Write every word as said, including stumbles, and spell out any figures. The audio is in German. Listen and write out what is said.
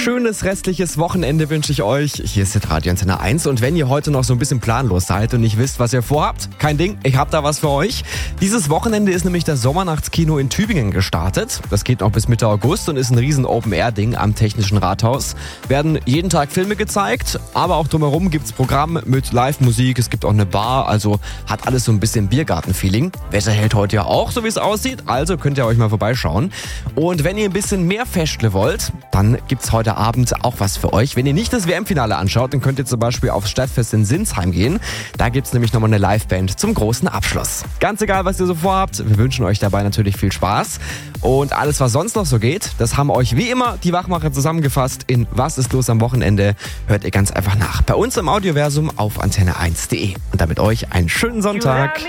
schönes restliches Wochenende wünsche ich euch. Hier ist Radio Antenne eins und wenn ihr heute noch so ein bisschen planlos seid und nicht wisst, was ihr vorhabt, kein Ding, ich hab da was für euch. Dieses Wochenende ist nämlich das Sommernachtskino in Tübingen gestartet. Das geht noch bis Mitte August und ist ein riesen Open-Air-Ding am Technischen Rathaus. Werden jeden Tag Filme gezeigt, aber auch drumherum gibt's Programm mit Live-Musik, es gibt auch eine Bar, also hat alles so ein bisschen Biergarten-Feeling. Wetter hält heute ja auch, so wie es aussieht, also könnt ihr euch mal vorbeischauen. Und wenn ihr ein bisschen mehr Festle wollt, dann gibt's heute Abend auch was für euch. Wenn ihr nicht das W M-Finale anschaut, dann könnt ihr zum Beispiel aufs Stadtfest in Sinsheim gehen. Da gibt's nämlich nochmal eine Liveband zum großen Abschluss. Ganz egal, was ihr so vorhabt, wir wünschen euch dabei natürlich viel Spaß. Und alles, was sonst noch so geht, das haben euch wie immer die Wachmacher zusammengefasst in Was ist los am Wochenende? Hört ihr ganz einfach nach. Bei uns im Audioversum auf antenne eins punkt de. Und damit euch einen schönen Sonntag.